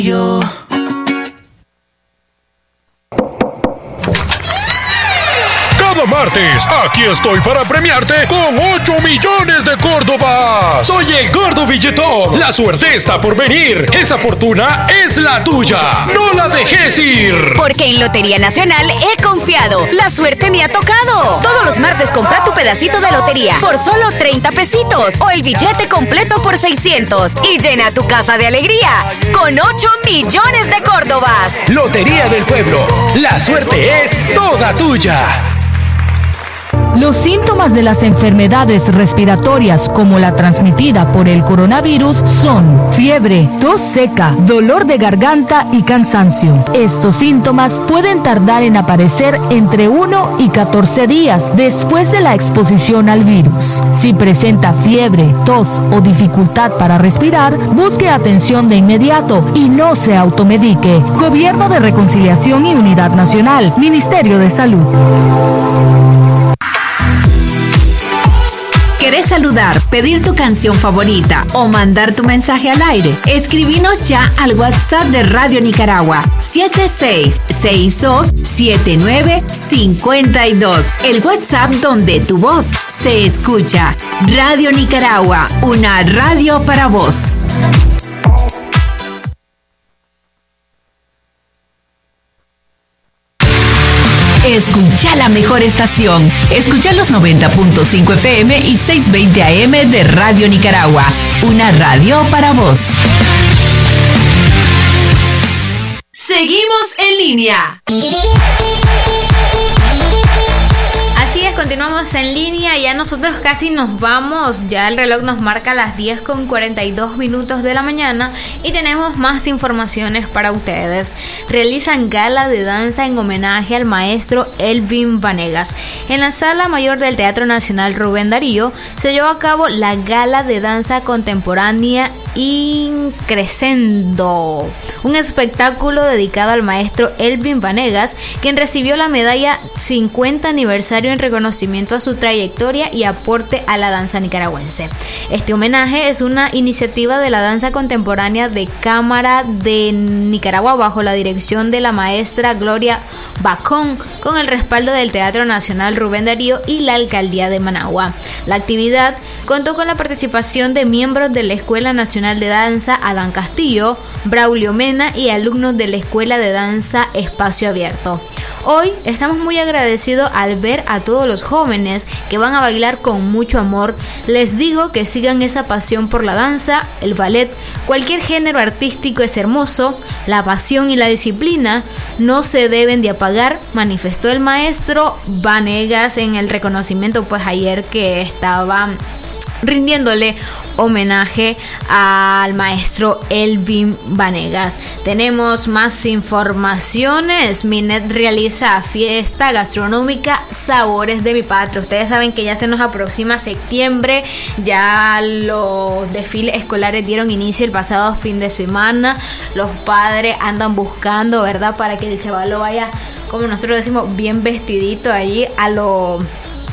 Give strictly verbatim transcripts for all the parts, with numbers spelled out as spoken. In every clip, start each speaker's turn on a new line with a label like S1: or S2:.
S1: Yo.
S2: Cada martes, aquí estoy para premiarte con ocho millones de Córdobas. Soy el Gordo Billetón. La suerte está por venir. Esa fortuna es la tuya. No la dejes ir.
S3: Porque en Lotería Nacional he confiado. La suerte me ha tocado. Todos los martes compra tu pedacito de lotería por solo treinta pesitos o el billete completo por seiscientos y llena tu casa de alegría con ocho millones de Córdobas.
S2: Lotería del Pueblo. La suerte es toda tuya.
S4: Los síntomas de las enfermedades respiratorias como la transmitida por el coronavirus son fiebre, tos seca, dolor de garganta y cansancio. Estos síntomas pueden tardar en aparecer entre uno y catorce días después de la exposición al virus. Si presenta fiebre, tos o dificultad para respirar, busque atención de inmediato y no se automedique. Gobierno de Reconciliación y Unidad Nacional, Ministerio de Salud.
S5: ¿Querés saludar, pedir tu canción favorita o mandar tu mensaje al aire? Escribinos ya al WhatsApp de Radio Nicaragua siete seis seis dos siete nueve cinco dos. El WhatsApp donde tu voz se escucha. Radio Nicaragua, una radio para vos. Escucha la mejor estación. Escucha los noventa punto cinco F M y seiscientos veinte A M de Radio Nicaragua. Una radio para vos. Seguimos en línea.
S6: Así es, continuamos en línea. Ya nosotros casi nos vamos. Ya el reloj nos marca las diez con cuarenta y dos minutos de la mañana y tenemos más informaciones para ustedes. Realizan gala de danza en homenaje al maestro Elvin Vanegas. En la Sala Mayor del Teatro Nacional Rubén Darío se llevó a cabo la gala de danza contemporánea Increscendo, un espectáculo dedicado al maestro Elvin Vanegas, quien recibió la medalla cincuenta aniversario en reconocimiento a su trayectoria y aporte a la danza nicaragüense. Este homenaje es una iniciativa de la danza contemporánea de Cámara de Nicaragua bajo la dirección de la maestra Gloria Bacón, con el respaldo del Teatro Nacional Rubén Darío y la Alcaldía de Managua. La actividad contó con la participación de miembros de la Escuela Nacional de Danza Adán Castillo, Braulio Mena y alumnos de la Escuela de Danza Espacio Abierto. Hoy estamos muy agradecidos al ver a todos los jóvenes que van a bailar con mucho amor. Les digo que sigan esa pasión por la danza, el ballet, cualquier género artístico es hermoso. La pasión y la disciplina no se deben de apagar, manifestó el maestro Vanegas en el reconocimiento pues ayer que estaba rindiéndole homenaje al maestro Elvin Vanegas. Tenemos más informaciones. Minet realiza fiesta gastronómica Sabores de mi Patria. Ustedes saben que ya se nos aproxima septiembre, ya los desfiles escolares dieron inicio el pasado fin de semana. Los padres andan buscando, ¿verdad?, para que el chavalo vaya, como nosotros decimos, bien vestidito allí a lo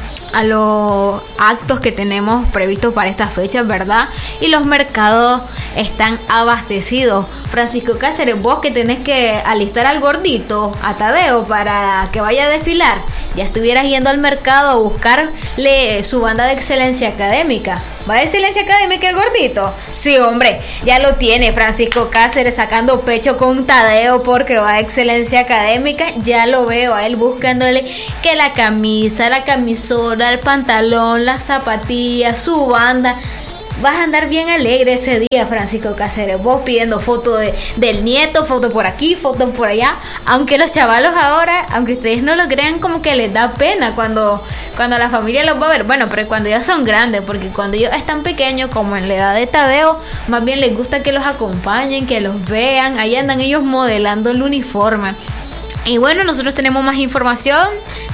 S6: a los actos que tenemos previstos para estas fechas, ¿verdad? Y los mercados están abastecidos. Francisco Cáceres, vos que tenés que alistar al gordito, a Tadeo, para que vaya a desfilar, ya estuvieras yendo al mercado a buscarle su banda de excelencia académica. ¿Va de excelencia académica el gordito? Sí, hombre, ya lo tiene Francisco Cáceres sacando pecho con Tadeo porque va de excelencia académica. Ya lo veo a él buscándole que la camisa, la camisola, el pantalón, las zapatillas, su banda. Vas a andar bien alegre ese día, Francisco Cáceres. Vos pidiendo foto de, del nieto, foto por aquí, foto por allá. Aunque los chavalos ahora, aunque ustedes no lo crean, como que les da pena cuando, cuando la familia los va a ver. Bueno, pero cuando ya son grandes, porque cuando ellos están pequeños, como en la edad de Tadeo, más bien les gusta que los acompañen, que los vean. Ahí andan ellos modelando el uniforme. Y bueno, nosotros tenemos más información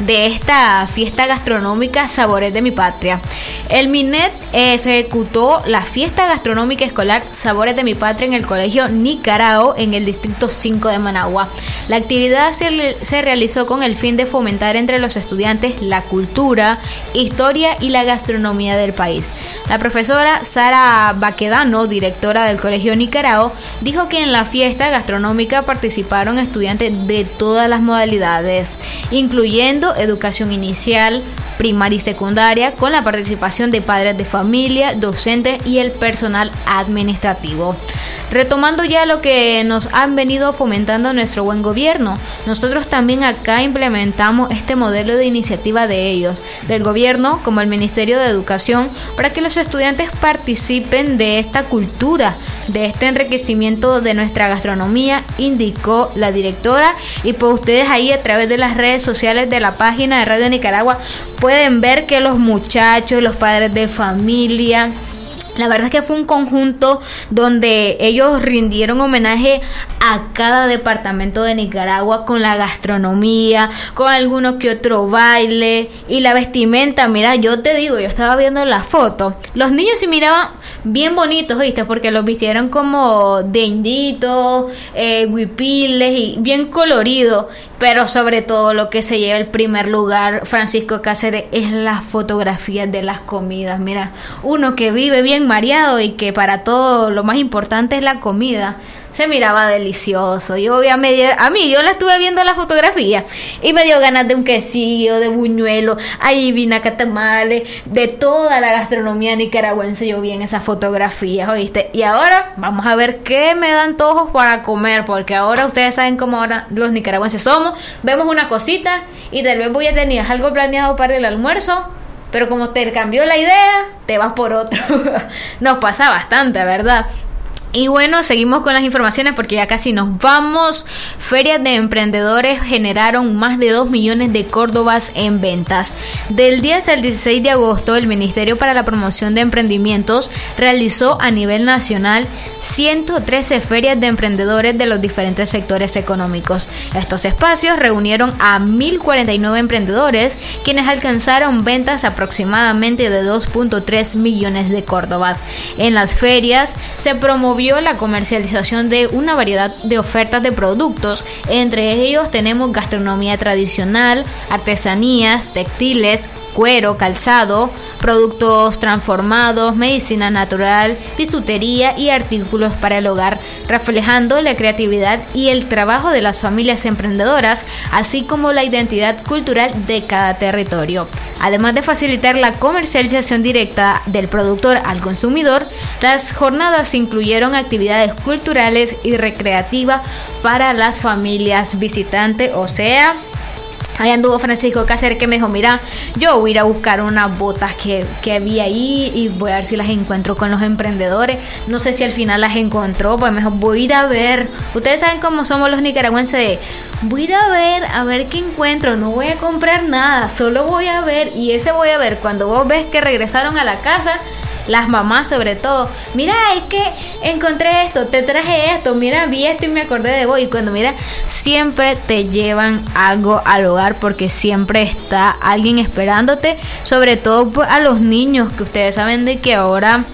S6: de esta fiesta gastronómica Sabores de mi Patria. El MINET ejecutó la fiesta gastronómica escolar Sabores de mi Patria en el Colegio Nicarao en el distrito cinco de Managua. La actividad se, se realizó con el fin de fomentar entre los estudiantes la cultura, historia y la gastronomía del país. La profesora Sara Baquedano, directora del Colegio Nicarao, dijo que en la fiesta gastronómica participaron estudiantes de todas las modalidades, incluyendo educación inicial, primaria y secundaria, con la participación de padres de familia, docentes y el personal administrativo. Retomando ya lo que nos han venido fomentando nuestro buen gobierno, nosotros también acá implementamos este modelo de iniciativa de ellos, del gobierno como el Ministerio de Educación, para que los estudiantes participen de esta cultura, de este enriquecimiento de nuestra gastronomía, indicó la directora. Y pues ustedes ahí a través de las redes sociales de la página de Radio Nicaragua pueden ver que los muchachos, los padres de familia, la verdad es que fue un conjunto donde ellos rindieron homenaje a cada departamento de Nicaragua con la gastronomía, con alguno que otro baile y la vestimenta. Mira, yo te digo, yo estaba viendo la foto, los niños se miraban bien bonitos, ¿viste? Porque los vistieron como de inditos, eh, huipiles y bien coloridos. Pero sobre todo lo que se lleva el primer lugar, Francisco Cáceres, es las fotografías de las comidas. Mira, uno que vive bien mareado y que para todo lo más importante es la comida, se miraba delicioso. Yo a, media, a mí, yo la estuve viendo la fotografía y me dio ganas de un quesillo, de buñuelo, ahí vino tamales, de toda la gastronomía nicaragüense. Yo vi en esas fotografías, ¿oíste? Y ahora vamos a ver qué me dan todos para comer, porque ahora ustedes saben cómo ahora los nicaragüenses somos. Vemos una cosita y tal vez voy a tener algo planeado para el almuerzo, pero como te cambió la idea, te vas por otro. Nos pasa bastante, ¿verdad? Y bueno, seguimos con las informaciones porque ya casi nos vamos. Ferias de emprendedores generaron más de dos millones de córdobas en ventas. Del diez al dieciséis de agosto, el Ministerio para la Promoción de Emprendimientos realizó a nivel nacional ciento trece ferias de emprendedores de los diferentes sectores económicos. Estos espacios reunieron a mil cuarenta y nueve emprendedores, quienes alcanzaron ventas aproximadamente de dos punto tres millones de córdobas. En las ferias se promovió la comercialización de una variedad de ofertas de productos. Entre ellos tenemos gastronomía tradicional, artesanías, textiles, cuero, calzado, productos transformados, medicina natural, bisutería y artículos para el hogar, reflejando la creatividad y el trabajo de las familias emprendedoras, así como la identidad cultural de cada territorio. Además de facilitar la comercialización directa del productor al consumidor, las jornadas incluyeron actividades culturales y recreativas para las familias visitantes, o sea, ahí anduvo Francisco Cáceres, que me dijo, mira, yo voy a ir a buscar unas botas que, que había ahí y voy a ver si las encuentro con los emprendedores. No sé si al final las encontró, pues mejor voy a ir a ver. Ustedes saben cómo somos los nicaragüenses de, voy a ir a ver, a ver qué encuentro. No voy a comprar nada, solo voy a ver. Y ese voy a ver, cuando vos ves que regresaron a la casa, las mamás sobre todo, mira, es que encontré esto, te traje esto, mira, vi esto y me acordé de vos. Y cuando mira, siempre te llevan algo al hogar, porque siempre está alguien esperándote, sobre todo a los niños, que ustedes saben de que ahora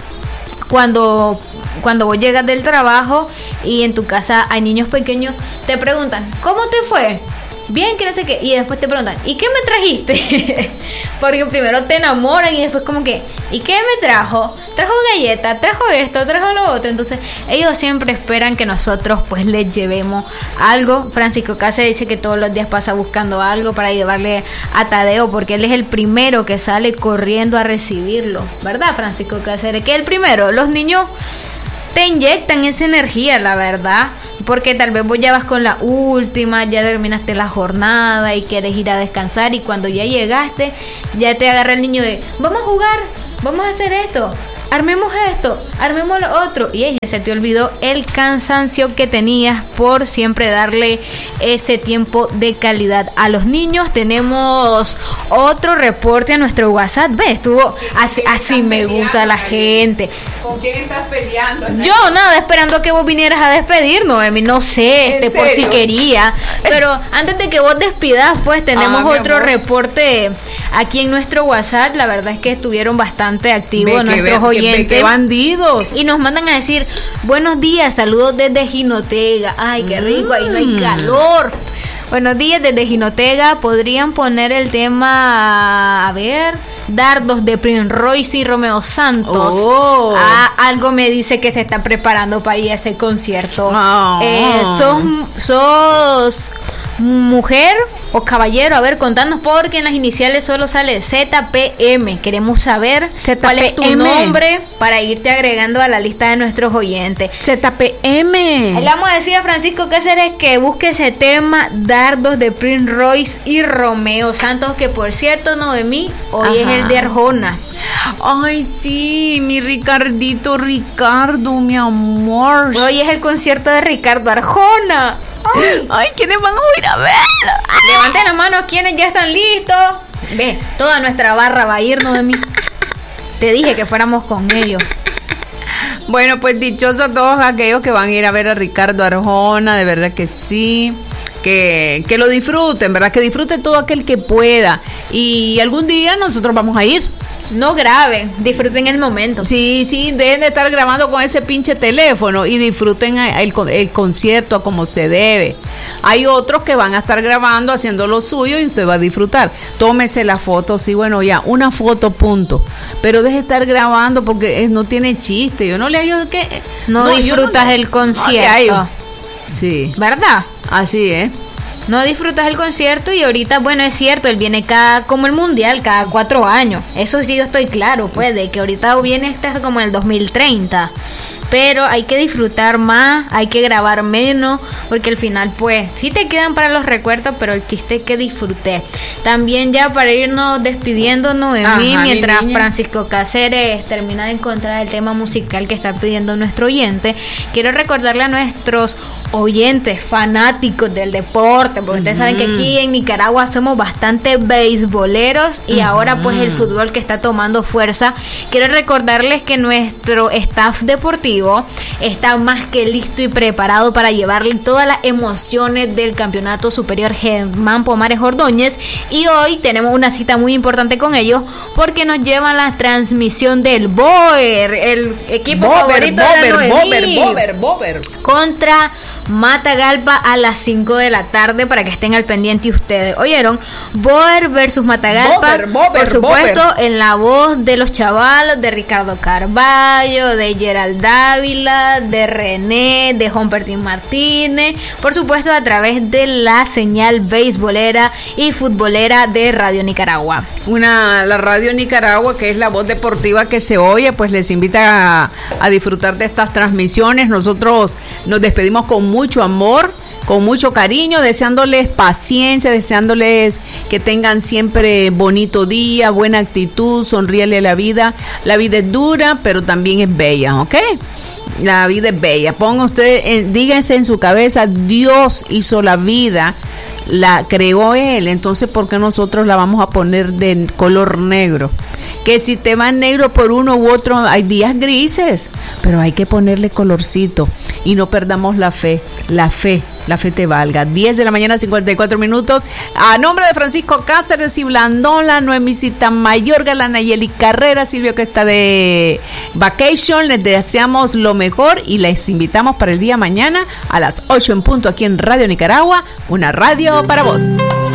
S6: cuando cuando vos llegas del trabajo y en tu casa hay niños pequeños, te preguntan, ¿cómo te fue? Bien, que no sé qué, y después te preguntan, ¿y qué me trajiste? Porque primero te enamoran y después como que, ¿y qué me trajo? Trajo galleta, trajo esto, trajo lo otro. Entonces ellos siempre esperan que nosotros pues les llevemos algo. Francisco Cáceres dice que todos los días pasa buscando algo para llevarle a Tadeo, porque él es el primero que sale corriendo a recibirlo, ¿verdad, Francisco Cáceres? Que es el primero. Los niños te inyectan esa energía, la verdad, porque tal vez vos ya vas con la última, ya terminaste la jornada y quieres ir a descansar, y cuando ya llegaste, ya te agarra el niño de, vamos a jugar, vamos a hacer esto, armemos esto, armemos lo otro. Y ella se te olvidó el cansancio que tenías por siempre darle ese tiempo de calidad a los niños. Tenemos otro reporte a nuestro WhatsApp. ¿Ves? Estuvo así, así me gusta la gente.
S5: ¿Con quién estás peleando?
S6: Yo nada, esperando que vos vinieras a despedir, Noemi. No sé, este, por si quería. Pero antes de que vos despidas, pues tenemos ah, otro reporte aquí en nuestro WhatsApp. La verdad es que estuvieron bastante activos ve nuestros ve, oyentes.
S5: Ve, ve, bandidos.
S6: Y nos mandan a decir, buenos días, saludos desde Jinotega. Ay, qué rico, ahí no hay calor. Buenos días desde Jinotega. ¿Podrían poner el tema, a ver, Dardos de Prince Royce y Romeo Santos?
S5: Oh.
S6: Ah, algo me dice que se está preparando para ir a ese concierto. Oh. Eh, ¿Sos, sos mujer o caballero? A ver, contanos, porque en las iniciales solo sale Z P M. Queremos saber Z P M. Cuál es tu nombre para irte agregando a la lista de nuestros oyentes.
S5: Z P M.
S6: Le vamos a decir a Francisco Cáceres que busque ese tema, Dardos de Prince Royce y Romeo Santos, que por cierto, Noemí, hoy Ajá. es el de Arjona.
S5: Ay, sí, mi Ricardito Ricardo, mi amor.
S6: Hoy es el concierto de Ricardo Arjona.
S5: Ay, Ay, ¿quiénes van a ir a verlo?
S6: Levanten la mano, ¿quiénes ya están listos? Ve, toda nuestra barra va a irnos de mí. Te dije que fuéramos con ellos.
S5: Bueno, pues dichosos todos aquellos que van a ir a ver a Ricardo Arjona, de verdad que sí. Que, que lo disfruten, ¿verdad? Que disfrute todo aquel que pueda. Y algún día nosotros vamos a ir.
S6: No graben, disfruten el momento.
S5: Sí, sí, deben de estar grabando con ese pinche teléfono y disfruten el, el concierto a como se debe. Hay otros que van a estar grabando, haciendo lo suyo y usted va a disfrutar. Tómese la foto, sí, bueno, ya, una foto, punto. Pero deje de estar grabando porque no tiene chiste. Yo no le hallo que...
S6: No, no disfrutas no, el concierto.
S5: No, sí.
S6: ¿Verdad?
S5: Así es. ¿eh?
S6: No disfrutas el concierto y ahorita, bueno, es cierto, él viene cada, como el mundial, cada cuatro años. Eso sí yo estoy claro, pues, de que ahorita viene hasta como el dos mil treinta. Pero hay que disfrutar más, hay que grabar menos, porque al final, pues, sí te quedan para los recuerdos, pero el chiste es que disfruté. También ya para irnos despidiéndonos de mí, mientras Francisco Cáceres termina de encontrar el tema musical que está pidiendo nuestro oyente, quiero recordarle a nuestros oyentes fanáticos del deporte, porque uh-huh. ustedes saben que aquí en Nicaragua somos bastante beisboleros y uh-huh. ahora pues el fútbol que está tomando fuerza. Quiero recordarles que nuestro staff deportivo está más que listo y preparado para llevarle todas las emociones del Campeonato Superior Germán Pomares Ordóñez, y hoy tenemos una cita muy importante con ellos porque nos llevan la transmisión del Boer, el equipo
S5: Bober,
S6: favorito
S5: Bober,
S6: de la Noemí,
S5: Bober, Bober, Bober.
S6: contra Matagalpa a las cinco de la tarde, para que estén al pendiente ustedes. ¿Oyeron? Boer versus Matagalpa,
S5: Bober, Bober,
S6: por supuesto,
S5: Bober.
S6: En la voz de los chavalos, de Ricardo Carballo, de Gerald Dávila, de René, de Humbertín Martínez, por supuesto a través de la señal beisbolera y futbolera de Radio Nicaragua.
S5: Una, la Radio Nicaragua, que es la voz deportiva que se oye, pues les invita a, a disfrutar de estas transmisiones. Nosotros nos despedimos con mucho amor, con mucho cariño, deseándoles paciencia, deseándoles que tengan siempre bonito día, buena actitud, sonríele a la vida. La vida es dura, pero también es bella, ¿ok? La vida es bella. Ponga usted, eh, díganse en su cabeza, Dios hizo la vida, la creó Él, entonces ¿por qué nosotros la vamos a poner de color negro? Que si te va negro por uno u otro, hay días grises, pero hay que ponerle colorcito y no perdamos la fe, la fe, la fe te valga. diez de la mañana, cincuenta y cuatro minutos. A nombre de Francisco Cáceres y Blandola, Noemicita Mayorga, la Nayeli Carrera, Silvio que está de vacation, les deseamos lo mejor y les invitamos para el día mañana a las ocho en punto aquí en Radio Nicaragua, una radio para vos.